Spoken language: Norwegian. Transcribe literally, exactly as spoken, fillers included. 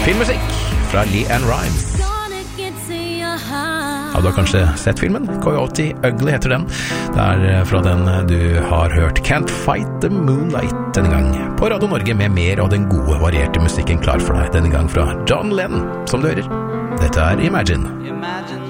Filmmusikk fra Lee Ann Rimes. Ja, du har kanskje sett filmen? Coyote Ugly heter den. Det er fra den du har hørt Can't Fight the Moonlight denne gang. På Radio Norge med mer av den gode, varierte musikken klar for deg denne gang fra John Lennon, som du hører. Dette er Imagine. Imagine